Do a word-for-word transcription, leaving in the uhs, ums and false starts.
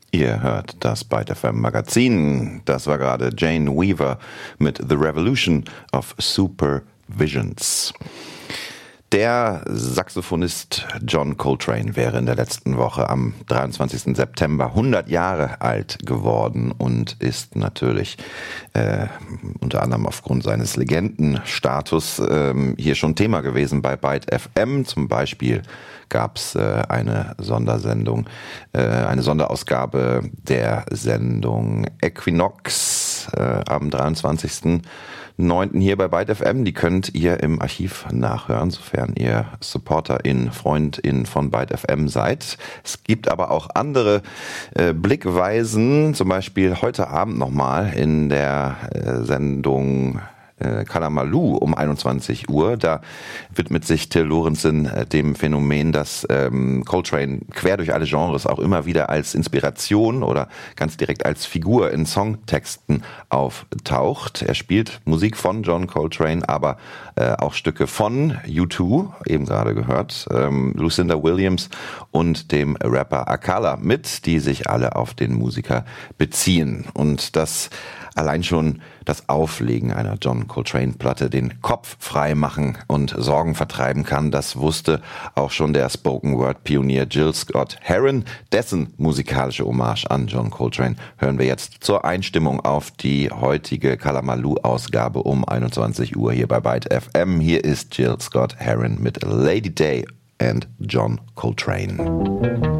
Ihr hört das Byte F M Magazin. Das war gerade Jane Weaver mit The Revolution of Supervisions. Der Saxophonist John Coltrane wäre in der letzten Woche am dreiundzwanzigsten September hundert Jahre alt geworden und ist natürlich äh, unter anderem aufgrund seines Legendenstatus äh, hier schon Thema gewesen bei Byte F M. Zum Beispiel gab es äh, eine Sondersendung, äh, eine Sonderausgabe der Sendung Equinox äh, am dreiundzwanzigsten neunten hier bei Byte F M. Die könnt ihr im Archiv nachhören, sofern ihr Supporterin, Freundin von Byte F M seid. Es gibt aber auch andere äh, Blickweisen, zum Beispiel heute Abend nochmal in der äh, Sendung äh, Kalamalu um einundzwanzig Uhr. Da widmet sich Till Lorenzen äh, dem Phänomen, dass ähm, Coltrane quer durch alle Genres auch immer wieder als Inspiration oder ganz direkt als Figur in Songtexten auftaucht. Er spielt Musik von John Coltrane, aber äh, auch Stücke von U zwei, eben gerade gehört, ähm, Lucinda Williams und dem Rapper Akala mit, die sich alle auf den Musiker beziehen. Und das allein schon das Auflegen einer John Coltrane-Platte den Kopf frei machen und Sorgen vertreiben kann, das wusste auch schon der Spoken-Word-Pionier Gil Scott-Heron. Dessen musikalische Hommage an John Coltrane hören wir jetzt zur Einstimmung auf die heutige Kalamalu-Ausgabe um einundzwanzig Uhr hier bei Byte F M. Hier ist Gil Scott-Heron mit Lady Day and John Coltrane.